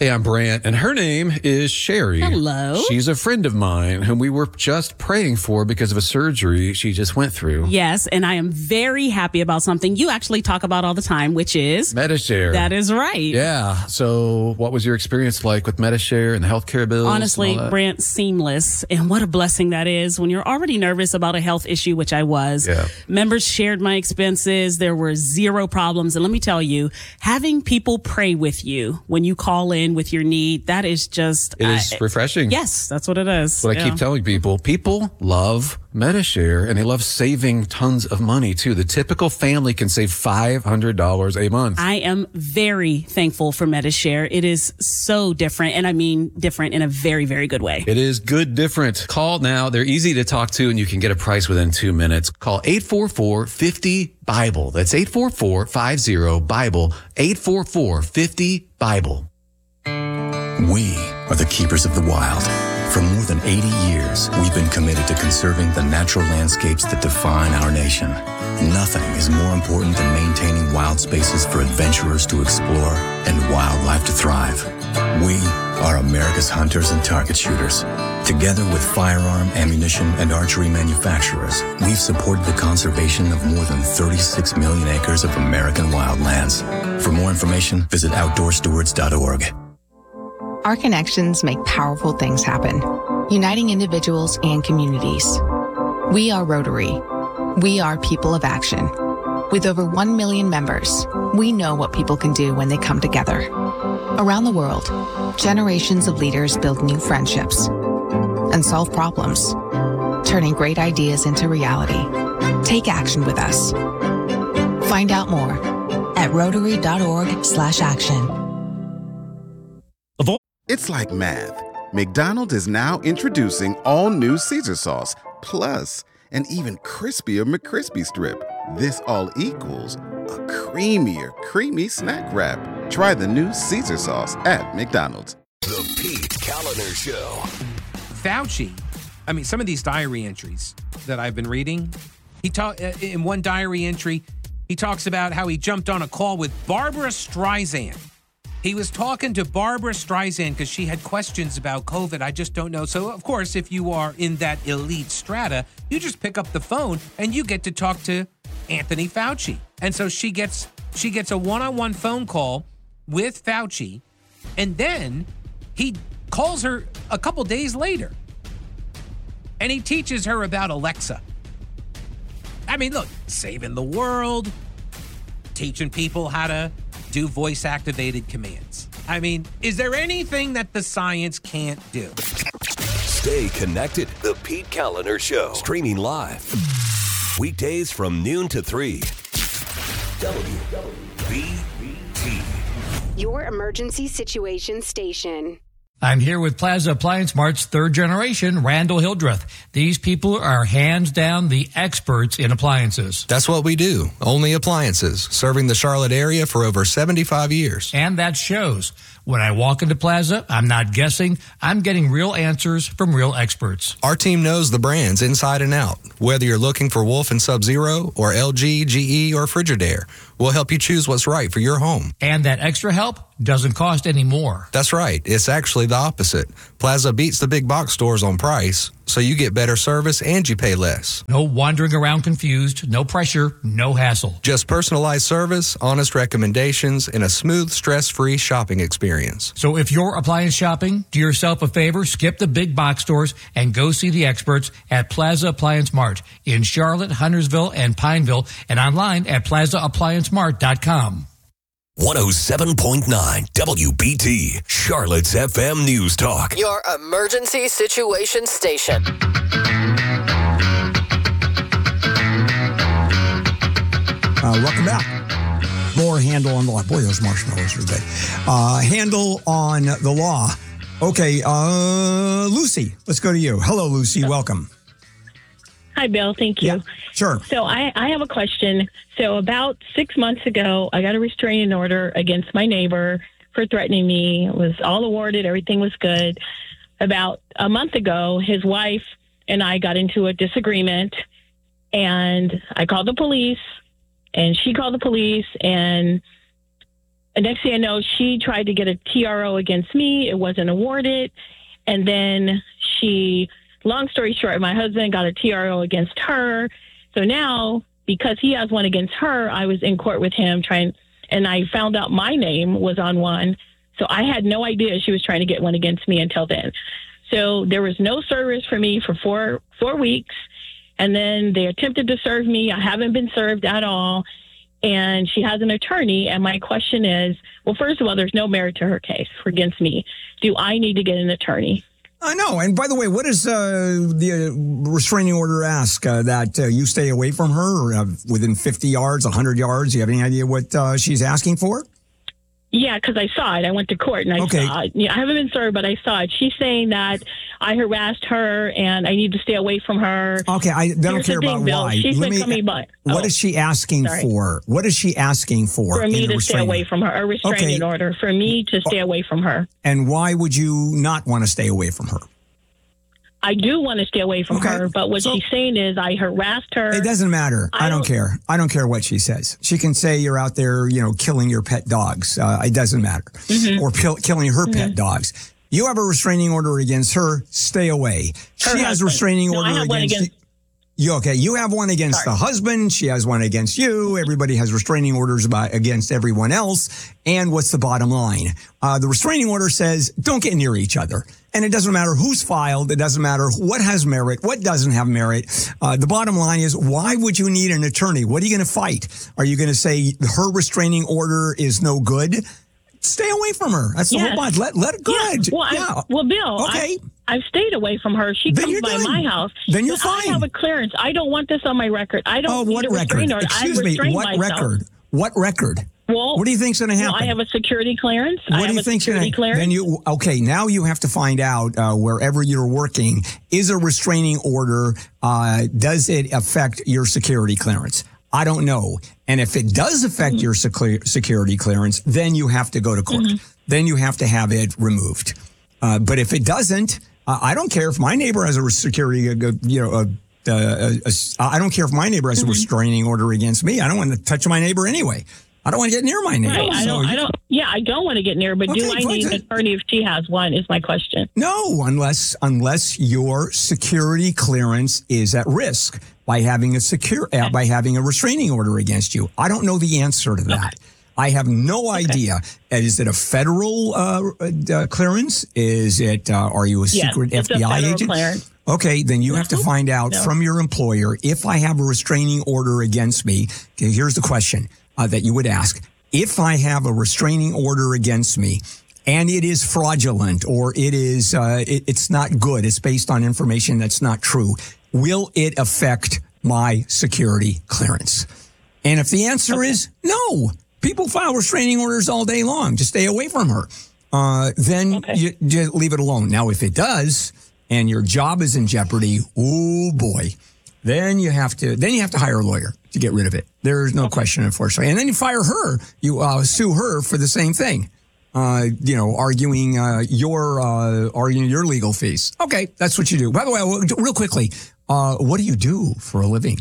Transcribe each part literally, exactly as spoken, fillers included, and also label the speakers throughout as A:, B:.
A: Hey, I'm Brant, and her name is Sherry.
B: Hello.
A: She's a friend of mine whom we were just praying for because of a surgery she just went through.
B: Yes, and I am very happy about something you actually talk about all the time, which is...
A: Medi-Share.
B: That is right.
A: Yeah. So what was your experience like with Medi-Share and the healthcare bills?
B: Honestly, Brant, seamless. And what a blessing that is when you're already nervous about a health issue, which I was.
A: Yeah.
B: Members shared my expenses. There were zero problems. And let me tell you, having people pray with you when you call in with your need, that is just...
A: It is
B: I,
A: refreshing.
B: Yes, that's what it is.
A: What
B: yeah.
A: I keep telling people, people love Medi-Share, and they love saving tons of money, too. The typical family can save five hundred dollars a month.
B: I am very thankful for Medi-Share. It is so different, and I mean different in a very, very good way.
A: It is good different. Call now. They're easy to talk to, and you can get a price within two minutes. Call eight four four, five zero, BIBLE. That's eight four four, five zero, BIBLE. eight four four, five zero, BIBLE.
C: We are the keepers of the wild. For more than eighty years, we've been committed to conserving the natural landscapes that define our nation. Nothing is more important than maintaining wild spaces for adventurers to explore and wildlife to thrive. We are America's hunters and target shooters. Together with firearm, ammunition, and archery manufacturers, we've supported the conservation of more than thirty-six million acres of American wildlands. For more information, visit outdoor stewards dot org.
D: Our connections make powerful things happen, uniting individuals and communities. We are Rotary. We are people of action. With over one million members, we know what people can do when they come together. Around the world, generations of leaders build new friendships and solve problems, turning great ideas into reality. Take action with us. Find out more at rotary dot org slash action.
E: It's like math. McDonald's is now introducing all new Caesar sauce, plus an even crispier McCrispy strip. This all equals a creamier, creamy snack wrap. Try the new Caesar sauce at McDonald's.
F: The Pete Kaliner Show.
G: Fauci, I mean, some of these diary entries that I've been reading, he ta- in one diary entry, he talks about how he jumped on a call with Barbara Streisand. He was talking to Barbara Streisand because she had questions about COVID. I just don't know. So, of course, if you are in that elite strata, you just pick up the phone and you get to talk to Anthony Fauci. And so she gets she gets a one-on-one phone call with Fauci, and then he calls her a couple days later, and he teaches her about Alexa. I mean, look, saving the world, teaching people how to do voice-activated commands. I mean, is there anything that the science can't do?
F: Stay connected. The Pete Kaliner Show. Streaming live. Weekdays from noon to three. W B T.
H: Your emergency situation station.
I: I'm here with Plaza Appliance Mart's third generation, Randall Hildreth. These people are hands down the experts in appliances.
J: That's what we do. Only appliances, serving the Charlotte area for over seventy-five years.
I: And that shows. When I walk into Plaza, I'm not guessing. I'm getting real answers from real experts.
J: Our team knows the brands inside and out. Whether you're looking for Wolf and Sub-Zero or L G, G E, or Frigidaire, we'll help you choose what's right for your home.
I: And that extra help doesn't cost any more.
J: That's right. It's actually the opposite. Plaza beats the big box stores on price, so you get better service and you pay less.
I: No wandering around confused, no pressure, no hassle.
J: Just personalized service, honest recommendations, and a smooth, stress-free shopping experience.
I: So if you're appliance shopping, do yourself a favor, skip the big box stores and go see the experts at Plaza Appliance Mart in Charlotte, Huntersville, and Pineville, and online at plaza appliance mart dot com.
F: one oh seven point nine W B T, Charlotte's F M News Talk.
K: Your emergency situation station.
L: Uh, welcome back. More Handel on the Law. Boy, those marshmallows are good. Uh, Handel on the Law. Okay, uh, Lucy, let's go to you. Hello, Lucy. Welcome.
M: Hi, Bill. Thank you.
L: Yeah, sure.
M: So I, I have a question. So about six months ago, I got a restraining order against my neighbor for threatening me. It was all awarded. Everything was good. About a month ago, his wife and I got into a disagreement, and I called the police, and she called the police, and the next thing I know, she tried to get a T R O against me. It wasn't awarded. And then she, long story short, my husband got a T R O against her. So now, because he has one against her, I was in court with him trying, and I found out my name was on one. So I had no idea she was trying to get one against me until then. So there was no service for me for four four weeks. And then they attempted to serve me. I haven't been served at all. And she has an attorney. And my question is, well, first of all, there's no merit to her case against me. Do I need to get an attorney?
L: I uh, know. And by the way, what does uh, the uh, restraining order ask? Uh, that uh, you stay away from her or uh, within fifty yards, one hundred yards? Do you have any idea what uh, she's asking for?
M: Yeah, because I saw it. I went to court and I
L: okay.
M: saw it. Yeah, I haven't been served, but I saw it. She's saying that I harassed her and I need to stay away from her.
L: Okay, I don't
M: Here's
L: care
M: the
L: about
M: thing, Bill.
L: why.
M: She's
L: Let
M: been
L: me,
M: coming by. Oh,
L: what is she asking
M: sorry.
L: for? What is she asking for?
M: For me
L: in
M: to stay
L: restraining?
M: away from her. A restraining
L: Okay.
M: order for me to stay away from her.
L: And why would you not want to stay away from her?
M: I do want to stay away from
L: Okay.
M: her, but what
L: So-
M: she's saying is I harassed her.
L: It doesn't matter. I,
M: I
L: don't,
M: don't-
L: care. I don't care what she says. She can say you're out there, you know, killing your pet dogs. Uh, it doesn't matter.
M: Mhm.
L: Or kill, killing her
M: Mhm.
L: pet dogs. You have a restraining order against her. Stay away.
M: Her
L: she has a
M: husband.
L: restraining
M: No, I
L: order
M: have one
L: against.
M: against-
L: You okay? You have one against
M: Sorry.
L: the husband. She has one against you. Everybody has restraining orders about, against everyone else. And what's the bottom line? Uh, the restraining order says don't get near each other. And it doesn't matter who's filed. It doesn't matter what has merit, what doesn't have merit. Uh, the bottom line is, why would you need an attorney? What are you going to fight? Are you going to say her restraining order is no good? Stay away from her. That's the
M: Yes.
L: whole point. Let let it go.
M: Yeah.
L: ahead.
M: Well,
L: yeah.
M: I, well, Bill,
L: Okay.
M: I, I've stayed away from her. She
L: Then
M: comes
L: you're
M: by
L: done.
M: my house.
L: Then you're
M: But I
L: fine.
M: have a clearance. I don't want this on my record. I don't
L: Oh,
M: need
L: what
M: a
L: record?
M: restraining order.
L: Excuse
M: I
L: me.
M: restrain
L: What
M: myself.
L: record? What record?
M: Well,
L: What do you think's going to
M: well,
L: happen?
M: I have a security clearance. I
L: What do
M: have
L: you
M: a
L: think's
M: security
L: going to
M: clearance.
L: then you okay? Now you have to find out uh, wherever you're working, is a restraining order, uh, does it affect your security clearance? I don't know. And if it does affect
M: Mm-hmm.
L: your sec- security clearance, then you have to go to court.
M: Mm-hmm.
L: Then you have to have it removed. Uh, but if it doesn't, uh, I don't care if my neighbor has a security, uh, you know, a, a, a, a, I don't care if my neighbor has
M: Mm-hmm.
L: a restraining order against me. I don't want to touch my neighbor anyway. I don't want to get near my neighbor.
M: Right. I
L: So
M: don't. I
L: you-
M: don't. Yeah, I don't want to get near. But do
L: Okay,
M: I need
L: fine.
M: an attorney if she has one? Is my question.
L: No, unless unless your security clearance is at risk by having a secure uh, by having a restraining order against you. I don't know the answer to that. I have no idea. Is it a federal uh, uh, clearance? Is it? Uh, are you a
M: Yes,
L: secret
M: it's
L: F B I
M: a federal
L: agent?
M: clearance.
L: Okay, then you have to find out
M: No.
L: from your employer if I have a restraining order against me. Okay, here's the question uh, that you would ask. If I have a restraining order against me and it is fraudulent or it is uh, it, it's not good, it's based on information that's not true, will it affect my security clearance? And if the answer okay. is no, people file restraining orders all day long. Just stay away from her. Uh, then okay. you, you leave it alone. Now, if it does, and your job is in jeopardy, oh boy, then you have to then you have to hire a lawyer to get rid of it. There's no okay. question, unfortunately. And then you fire her. You uh, sue her for the same thing. Uh, you know, arguing uh, your uh, arguing your legal fees. Okay, that's what you do. By the way, real quickly, uh, what do you do for a living?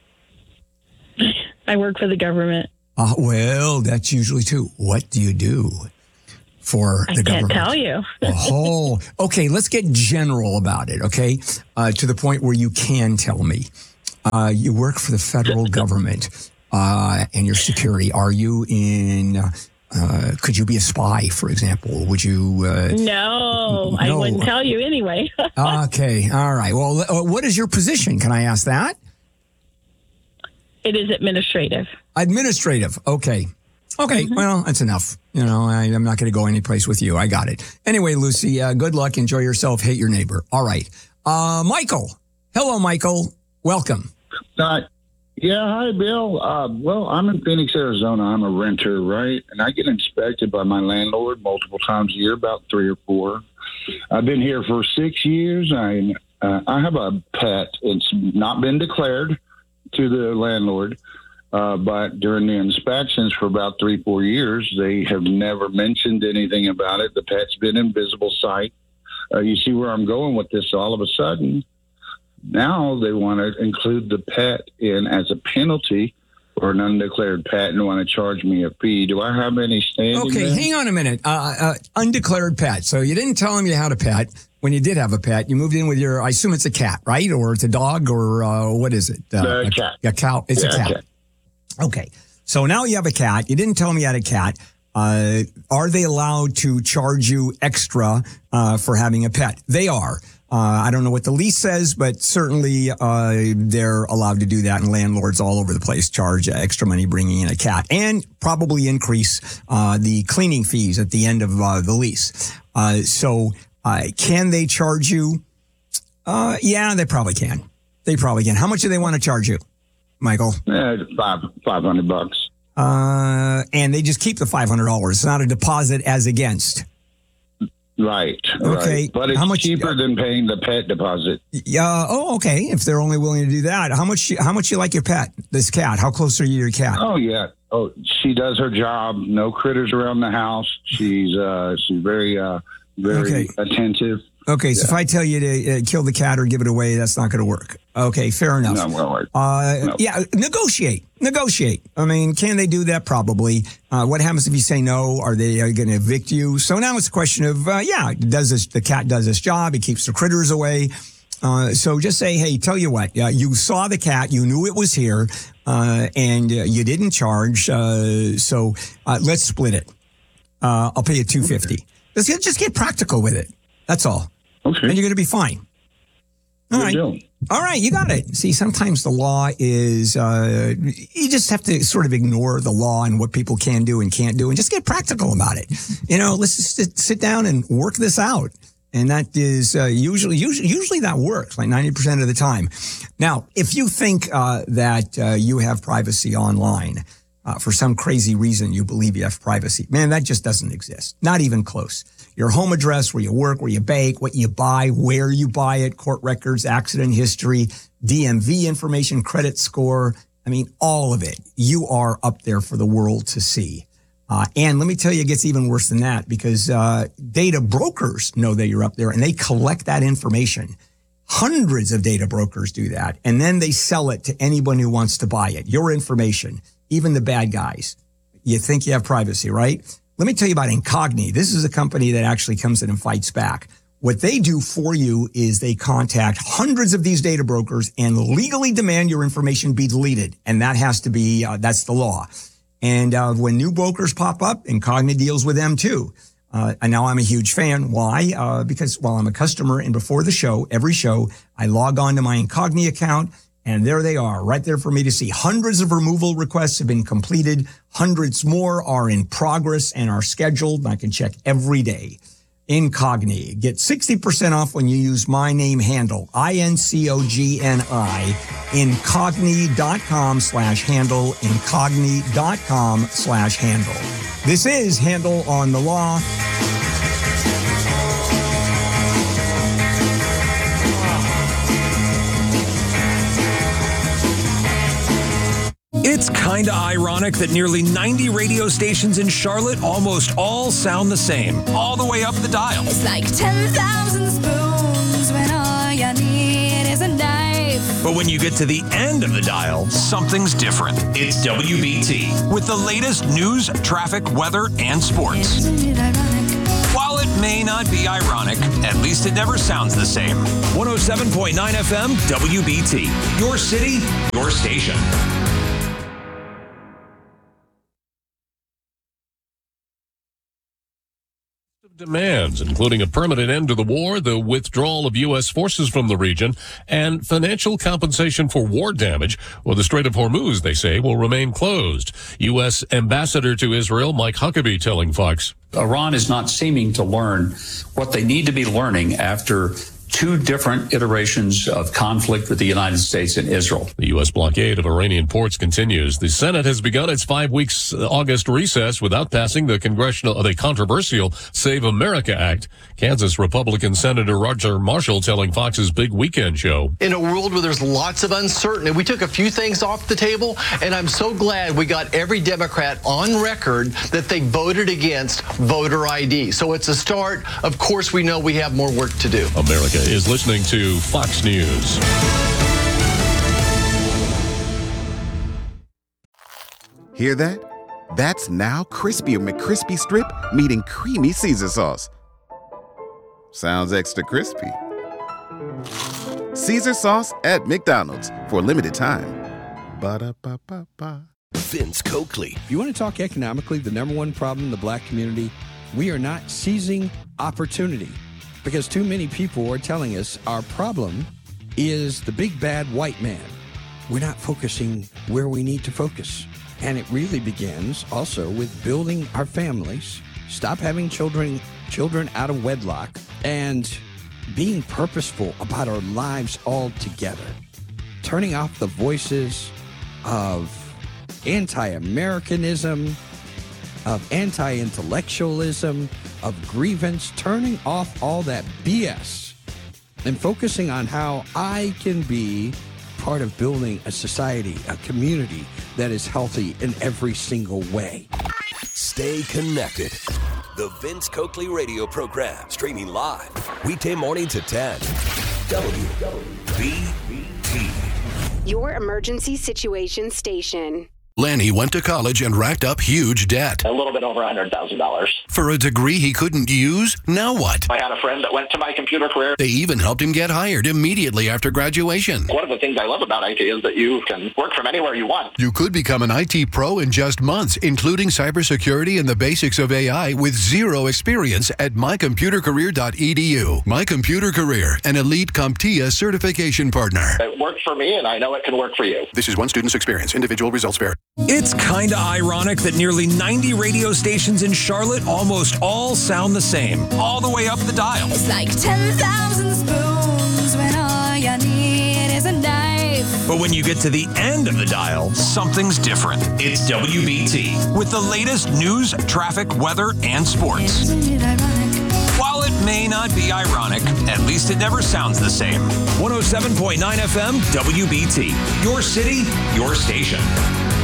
M: I work for the government.
L: Uh, well, that's usually too. What do you do for the
M: I
L: government?
M: I can't tell you.
L: Oh, okay. Let's get general about it, okay? Uh, to the point where you can tell me. Uh, you work for the federal government uh, and your security. Are you in... Uh, could you be a spy, for example? Would you... Uh,
M: no,
L: no,
M: I wouldn't tell you anyway.
L: Okay, all right. Well, uh, what is your position? Can I ask that?
M: It is administrative.
L: Administrative. Okay. Okay. Mm-hmm. Well, that's enough. You know, I, I'm not going to go anyplace with you. I got it. Anyway, Lucy, uh, good luck. Enjoy yourself. Hate your neighbor. All right. Uh, Michael. Hello, Michael. Welcome.
N: Uh, yeah. Hi, Bill. Uh, well, I'm in Phoenix, Arizona. I'm a renter, right? And I get inspected by my landlord multiple times a year, about three or four. I've been here for six years. I, uh, I have a pet. It's not been declared to the landlord. Uh, but during the inspections for about three, four years, they have never mentioned anything about it. The pet's been in visible sight. Uh, you see where I'm going with this? All of a sudden, now they want to include the pet in as a penalty for an undeclared pet and want to charge me a fee. Do I have any standing?
L: Okay,
N: there?
L: hang on a minute. Uh, uh, undeclared pet. So you didn't tell him you had a pet. When you did have a pet, you moved in with your, I assume it's a cat, right? Or it's a dog, or uh, what is it? Uh,
N: a cat.
L: A cow. It's
N: yeah,
L: a cat. cat. Okay. So now you have a cat. You didn't tell him you had a cat. Uh, are they allowed to charge you extra uh, for having a pet? They are. Uh, I don't know what the lease says, but certainly uh, they're allowed to do that. And landlords all over the place charge extra money bringing in a cat, and probably increase uh, the cleaning fees at the end of uh, the lease. Uh, so uh, can they charge you? Uh, yeah, they probably can. They probably can. How much do they want to charge you, Michael?
N: Uh, five five hundred bucks.
L: Uh, and they just keep the five hundred dollars. It's not a deposit as against.
N: Right.
L: Okay.
N: Right. But it's
L: how much,
N: cheaper than paying the pet deposit.
L: Yeah. Oh, okay. If they're only willing to do that, how much? How much you like your pet? This cat. How close are you to your cat?
N: Oh yeah. Oh, she does her job. No critters around the house. She's uh, she's very uh, very
L: Okay.
N: attentive.
L: Okay, so
N: Yeah.
L: if I tell you to uh, kill the cat or give it away, that's not going to work. Okay, fair enough.
N: No, well, right.
L: Uh,
N: No.
L: Yeah, negotiate. Negotiate. I mean, can they do that? Probably. Uh, what happens if you say no? Are they uh, going to evict you? So now it's a question of, uh, yeah, does this, the cat does its job. It keeps the critters away. Uh, so just say, hey, tell you what, uh, you saw the cat, you knew it was here, uh, and uh, you didn't charge. Uh, so uh, let's split it. Uh, I'll pay you two hundred fifty dollars. Just get, just get practical with it. That's all.
N: Okay.
L: And you're going to be fine. All
N: Good
L: right.
N: deal.
L: All right. You got it. See, sometimes the law is, uh, you just have to sort of ignore the law and what people can do and can't do and just get practical about it. You know, let's just sit, sit down and work this out. And that is uh, usually, usually, usually that works like ninety percent of the time. Now, if you think uh, that uh, you have privacy online, uh, for some crazy reason you believe you have privacy, man, that just doesn't exist. Not even close. Your home address, where you work, where you bake, what you buy, where you buy it, court records, accident history, D M V information, credit score. I mean, all of it. You are up there for the world to see. Uh, and let me tell you, it gets even worse than that because uh, data brokers know that you're up there and they collect that information. Hundreds of data brokers do that. And then they sell it to anyone who wants to buy it. Your information, even the bad guys. You think you have privacy, right? Let me tell you about Incogni. This is a company that actually comes in and fights back. What they do for you is they contact hundreds of these data brokers and legally demand your information be deleted. And that has to be, uh, that's the law. And uh, when new brokers pop up, Incogni deals with them too. Uh, and now I'm a huge fan. Why? Uh, because while I'm a customer and before the show, every show, I log on to my Incogni account. And there they are, right there for me to see. Hundreds of removal requests have been completed. Hundreds more are in progress and are scheduled. I can check every day. Incogni. Get sixty percent off when you use my name handle, I N C O G N I, incogni.com slash handle, incogni.com slash handle. This is Handle on the Law.
O: It's kinda ironic that nearly ninety radio stations in Charlotte almost all sound the same, all the way up the dial.
P: It's like ten thousand spoons when all you need is a knife.
O: But when you get to the end of the dial, something's different. It's W B T, with the latest news, traffic, weather, and sports.
P: Isn't it ironic?
O: While it may not be ironic, at least it never sounds the same. one oh seven point nine F M, W B T. Your city, your station.
Q: Demands, including a permanent end to the war, the withdrawal of U S forces from the region, and financial compensation for war damage, well, the Strait of Hormuz, they say, will remain closed. U S Ambassador to Israel, Mike Huckabee, telling Fox.
R: Iran is not seeming to learn what they need to be learning after two different iterations of conflict with the United States and Israel.
Q: The U S blockade of Iranian ports continues. The Senate has begun its five weeks August recess without passing the congressional, the controversial Save America Act. Kansas Republican Senator Roger Marshall telling Fox's Big Weekend show.
S: In a world where there's lots of uncertainty, we took a few things off the table, and I'm so glad we got every Democrat on record that they voted against voter I D. So it's a start. Of course, we know we have more work to do.
Q: America is listening to Fox News.
E: Hear that? That's now Crispy McCrispy Strip meeting creamy Caesar sauce. Sounds extra crispy. Caesar sauce at McDonald's for a limited time. Ba-da-ba-ba-ba.
F: Vince Coakley.
T: If you want to talk economically, the number one problem in the black community, we are not seizing opportunity because too many people are telling us our problem is the big bad white man. We're not focusing where we need to focus. And it really begins also with building our families, stop having children children out of wedlock, and being purposeful about our lives altogether. Turning off the voices of anti-Americanism, of anti-intellectualism, of grievance, turning off all that B S and focusing on how I can be part of building a society, a community that is healthy in every single way.
F: Stay connected. The Vince Coakley radio program, streaming live, weekday mornings at ten. W B T.
H: Your emergency situation station.
U: Lanny went to college and racked up huge debt.
V: A little bit over one hundred thousand dollars.
U: For a degree he couldn't use? Now what?
V: I had a friend that went to my computer career.
U: They even helped him get hired immediately after graduation.
V: One of the things I love about I T is that you can work from anywhere you want.
U: You could become an I T pro in just months, including cybersecurity and the basics of A I with zero experience at my computer career dot e d u. My Computer Career, an elite CompTIA certification partner.
V: It worked for me, and I know it can work for you.
U: This is one student's experience. Individual results vary.
O: It's kinda ironic that nearly ninety radio stations in Charlotte almost all sound the same, all the way up the dial.
P: It's like ten thousand spoons when all you need is a knife.
O: But when you get to the end of the dial, something's different. It's W B T with the latest news, traffic, weather, and sports.
P: Isn't it ironic?
O: While it may not be ironic, at least it never sounds the same. one oh seven point nine F M, W B T. Your city, your station.